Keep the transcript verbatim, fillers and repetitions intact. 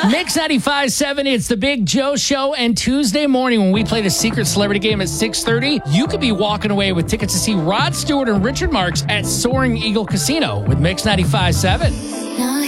Mix ninety-five point seven, it's the Big Joe Show, and Tuesday morning when we play the Secret Celebrity Game at six thirty, you could be walking away with tickets to see Rod Stewart and Richard Marx at Soaring Eagle Casino with Mix ninety-five point seven.